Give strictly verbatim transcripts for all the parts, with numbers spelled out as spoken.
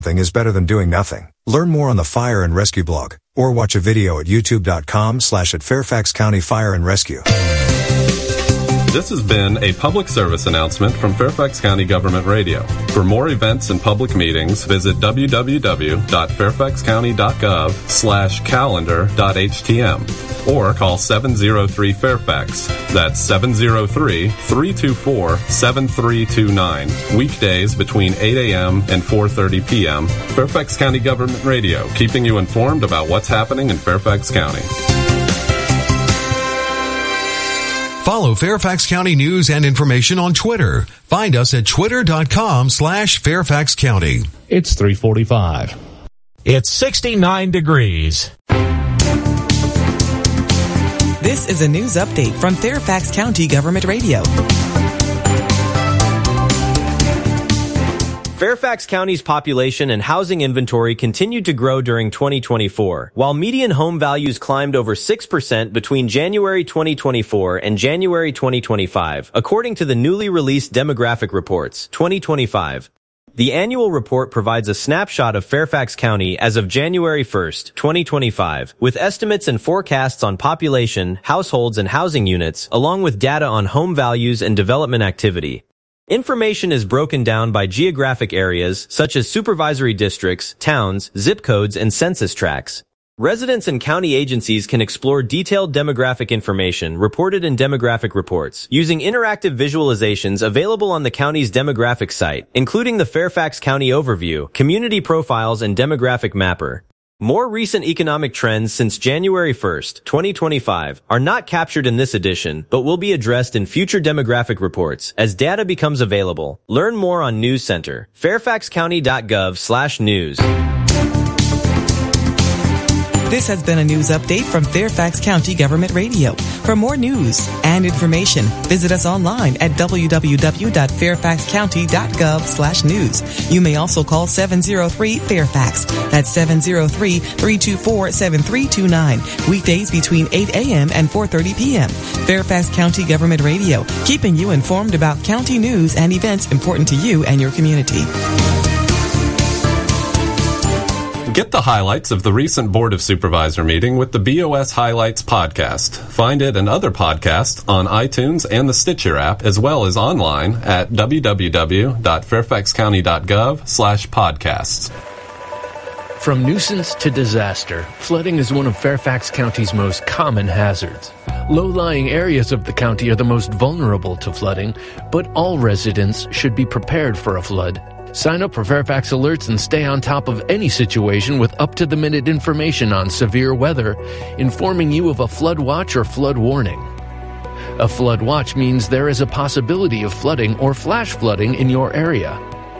Something is better than doing nothing. Learn more on the Fire and Rescue blog, or watch a video at youtube.com slash at Fairfax County Fire and Rescue. This has been a public service announcement from Fairfax County Government Radio. For more events and public meetings, visit www.fairfaxcounty.gov slash calendar.htm or call seven oh three Fairfax. That's seven oh three, three two four, seven three two nine. Weekdays between eight a.m. and four thirty p.m. Fairfax County Government Radio, keeping you informed about what's happening in Fairfax County. Follow Fairfax County news and information on Twitter. Find us at twitter.com slash Fairfax County. It's three forty-five. It's sixty-nine degrees. This is a news update from Fairfax County Government Radio. Fairfax County's population and housing inventory continued to grow during twenty twenty-four, while median home values climbed over six percent between January twenty twenty-four and January twenty twenty-five, according to the newly released Demographic Reports twenty twenty-five. The annual report provides a snapshot of Fairfax County as of January first, twenty twenty-five, with estimates and forecasts on population, households, and housing units, along with data on home values and development activity. Information is broken down by geographic areas such as supervisory districts, towns, zip codes, and census tracts. Residents and county agencies can explore detailed demographic information reported in demographic reports using interactive visualizations available on the county's demographic site, including the Fairfax County Overview, Community Profiles, and Demographic Mapper. More recent economic trends since January first, twenty twenty-five are not captured in this edition, but will be addressed in future demographic reports as data becomes available. Learn more on News Center, fairfaxcounty.gov slash news. This has been a news update from Fairfax County Government Radio. For more news and information, visit us online at www.fairfaxcounty.gov slash news. You may also call seven oh three Fairfax. That's seven oh three, three two four, seven three two nine. Weekdays between eight a.m. and four thirty p.m. Fairfax County Government Radio, keeping you informed about county news and events important to you and your community. Get the highlights of the recent Board of Supervisor meeting with the B O S Highlights podcast. Find it and other podcasts on iTunes and the Stitcher app, as well as online at www.fairfaxcounty.gov slash podcasts. From nuisance to disaster, flooding is one of Fairfax County's most common hazards. Low-lying areas of the county are the most vulnerable to flooding, but all residents should be prepared for a flood. Sign up for Fairfax Alerts and stay on top of any situation with up-to-the-minute information on severe weather, informing you of a flood watch or flood warning. A flood watch means there is a possibility of flooding or flash flooding in your area.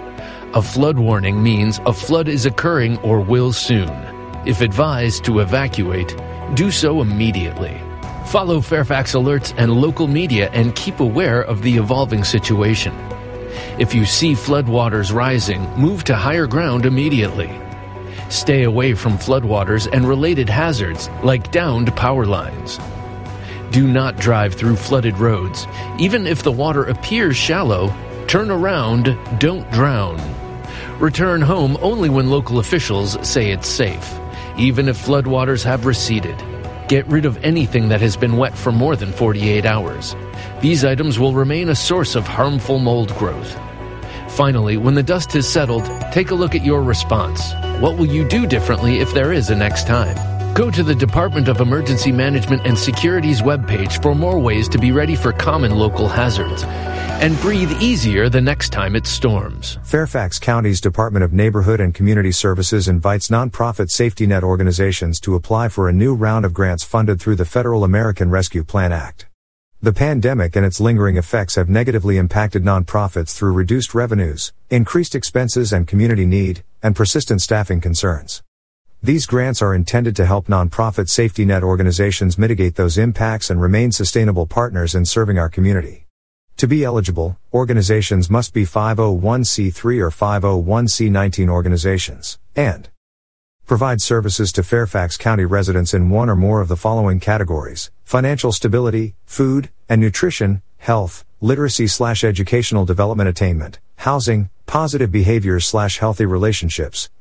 A flood warning means a flood is occurring or will soon. If advised to evacuate, do so immediately. Follow Fairfax Alerts and local media and keep aware of the evolving situation. If you see floodwaters rising, move to higher ground immediately. Stay away from floodwaters and related hazards like downed power lines. Do not drive through flooded roads. Even if the water appears shallow, turn around, don't drown. Return home only when local officials say it's safe, even if floodwaters have receded. Get rid of anything that has been wet for more than forty-eight hours. These items will remain a source of harmful mold growth. Finally, when the dust has settled, take a look at your response. What will you do differently if there is a next time? Go to the Department of Emergency Management and Security's webpage for more ways to be ready for common local hazards. And breathe easier the next time it storms. Fairfax County's Department of Neighborhood and Community Services invites nonprofit safety net organizations to apply for a new round of grants funded through the Federal American Rescue Plan Act. The pandemic and its lingering effects have negatively impacted nonprofits through reduced revenues, increased expenses and community need, and persistent staffing concerns. These grants are intended to help nonprofit safety net organizations mitigate those impacts and remain sustainable partners in serving our community. To be eligible, organizations must be five oh one c three or five oh one c nineteen organizations, and provide services to Fairfax County residents in one or more of the following categories: financial stability, food and nutrition, health, literacy slash educational development attainment, housing, positive behaviors slash healthy relationships.